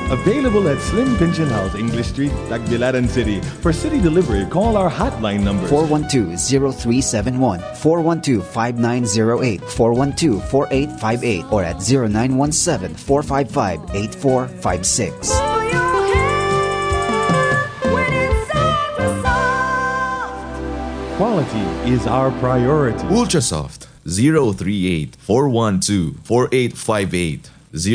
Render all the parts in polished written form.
Available at Slim Pension House, English Street, Tagbilaran City. For city delivery, call our hotline numbers 412-0371, 412-5908, 412-4858, or at 0917-455-8456. Quality is our priority. Ultrasoft 038-412-4858.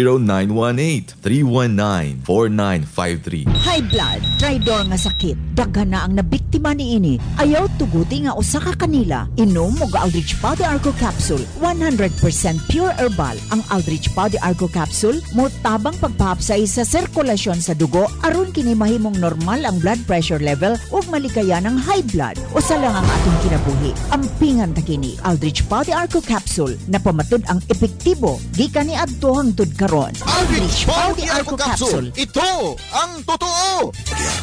0918-319-4953. High blood, tridor nga sakit. Daghan na ang nabiktima niini. Ayaw tuguti nga usa ka kanila. Inom og Aldrich Pau de Arco Capsule. 100% pure herbal. Ang Aldrich Pau de Arco Capsule mo tabang pagpahapsay sa sirkulasyon sa dugo aron kini mahimong normal ang blood pressure level ug malikayan ang high blood. Usa lang ang atong kinabuhi. Ampingan ta kini Aldrich Pau de Arco Capsule na pamatud ang epektibo gikan ni adto hangtod karon. Aldrich Pau de Arco Capsule. Ito ang totoo.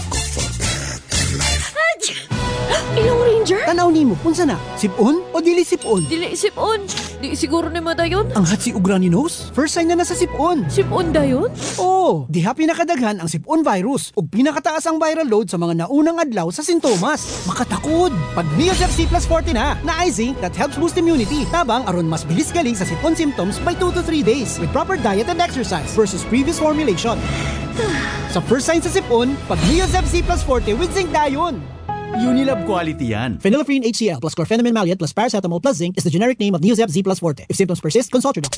Ilong Ranger? Tanaw nimo, punsa na? Sipon o dili sipon? Dili sipon. Di siguro ni mo dayon. Ang hatsi ug runny nose? First sign na nasa sipon. Sipon dayon? Oo, diha pinakadaghan ang sipon virus ug pinakataas ang viral load sa mga naunang adlaw sa sintomas. Makatakod! Pag Neosep C plus 40 na zinc that helps boost immunity. Tabang aron mas bilis galing sa sipon symptoms by 2 to 3 days with proper diet and exercise versus previous formulation. Sa first sign sa sipon, pag Neosep C plus 40 with zinc dayon. Unilab quality yan. Phenylephrine HCl plus chlorpheniramine maleate plus paracetamol plus zinc is the generic name of Neosep Z plus Forte. If symptoms persist, consult your doctor.